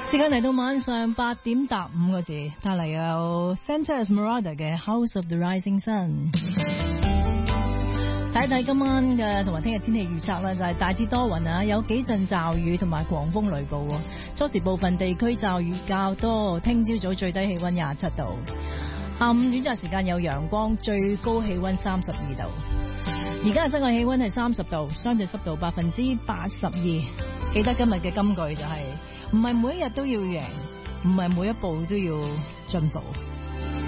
時間嚟到晚上8點答5個字，帶嚟有 Santa Esmeralda 嘅 House of the Rising Sun。睇睇今晚嘅同埋聽日天氣預測啦，就係大致多雲啊，有幾陣驟雨同埋狂風雷暴。初時部分地區驟雨較多，聽朝早最低氣溫27度，下午短暫時間有陽光，最高氣溫32度。而家嘅室外氣溫係30度，相對濕度82%。記得今日嘅金句就係唔係每一日都要贏，唔係每一步都要進步。